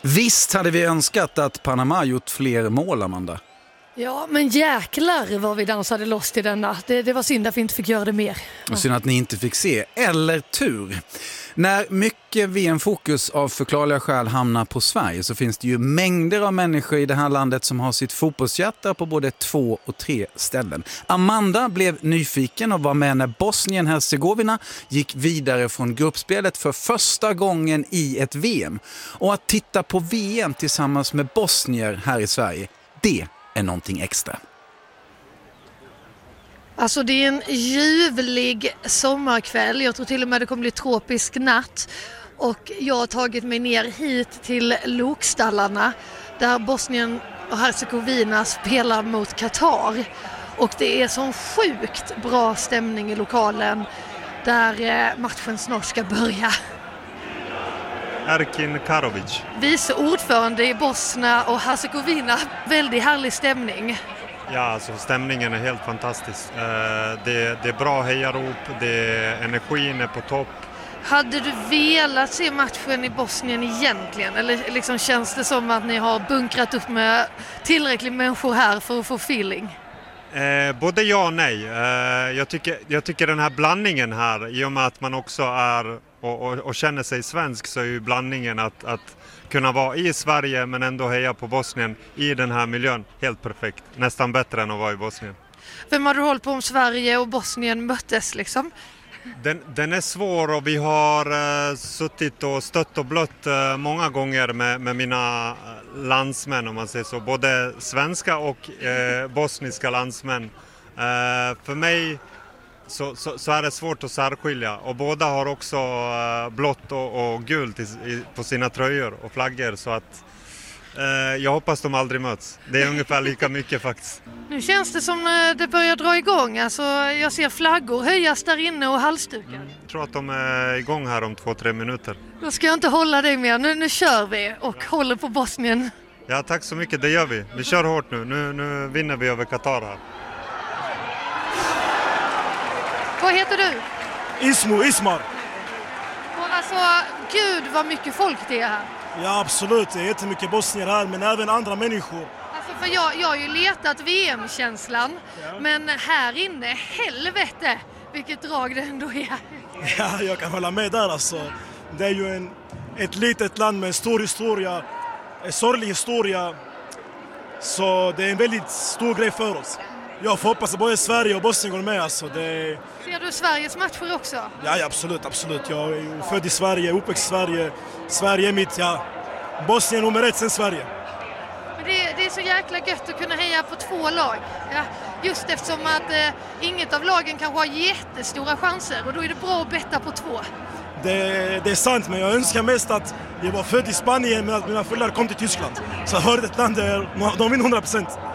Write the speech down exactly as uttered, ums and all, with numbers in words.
Visst hade vi önskat att Panama gjort fler mål, Amanda. Ja, men jäklar vad vi dansade loss i denna. Det, det var synd att vi inte fick göra det mer. Och synd att ni inte fick se, eller tur. När mycket V M-fokus av förklarliga skäl hamnar på Sverige så finns det ju mängder av människor i det här landet som har sitt fotbollshjärta på både två och tre ställen. Amanda blev nyfiken och var med när Bosnien-Herzegovina gick vidare från gruppspelet för första gången i ett V M. Och att titta på V M tillsammans med bosnier här i Sverige, det är någonting extra. Alltså det är en ljuvlig sommarkväll. Jag tror till och med det kommer bli tropisk natt. Och jag har tagit mig ner hit till Lokstallarna där Bosnien och Herzegovina spelar mot Qatar. Och det är sån sjukt bra stämning i lokalen där matchen snart ska börja. Erkin Karovic. Vice ordförande i Bosnien och Herzegovina. Väldigt härlig stämning. Ja, alltså stämningen är helt fantastisk. Det, det är bra hejarop, det, energin är på topp. Hade du velat se matchen i Bosnien egentligen? Eller liksom känns det som att ni har bunkrat upp med tillräckligt människor här för att få feeling? Eh, både ja och nej. Eh, jag, tycker, jag tycker den här blandningen här, i och med att man också är och, och, och känner sig svensk, så är ju blandningen att, att kunna vara i Sverige men ändå heja på Bosnien i den här miljön helt perfekt. Nästan bättre än att vara i Bosnien. Vem har du hållit på om Sverige och Bosnien möttes liksom? Den, den är svår och vi har uh, suttit och stött och blött uh, många gånger med, med mina landsmän, om man säger så. Både svenska och uh, bosniska landsmän. Uh, för mig så, så, så är det svårt att särskilja. Och båda har också uh, blått och, och gult i, i, på sina tröjor och flaggor. Så att uh, jag hoppas de aldrig möts. Det är ungefär lika mycket faktiskt. Nu känns det som det börjar dra igång. Alltså, jag ser flaggor höjas där inne och halsdukar. Mm, jag tror att de är igång här om två, tre minuter. Då ska jag inte hålla dig mer. Nu, nu kör vi och ja. Håller på Bosnien. Ja, tack så mycket. Det gör vi. Vi kör hårt nu. Nu, nu vinner vi över Qatar här. Vad heter du? Ismo, Ismar. Och alltså, gud vad mycket folk det är här. Ja, absolut. Det är jättemycket bosnier här, men även andra människor. Alltså, för jag, jag har ju letat V M-känslan, ja. Men här inne, helvete, vilket drag det ändå är. Ja, jag kan hålla med där alltså. Det är ju en, ett litet land med en stor historia, en sorglig historia. Så det är en väldigt stor grej för oss. Jag får hoppas att både Sverige och Bosnien går med. Alltså. Det... Ser du Sveriges matcher också? Ja, ja, absolut, absolut. Jag är född i Sverige, uppväxt i Sverige. Sverige är mitt, ja. Bosnien nummer ett sen Sverige. Men det, det är så jäkla gött att kunna heja på två lag. Ja, just eftersom att eh, inget av lagen kanske har jättestora chanser. Och då är det bra att betta på två. Det, det är sant, men jag önskar mest att jag var född i Spanien men att mina föräldrar kom till Tyskland. Så jag hörde ett land där de vinner hundra procent.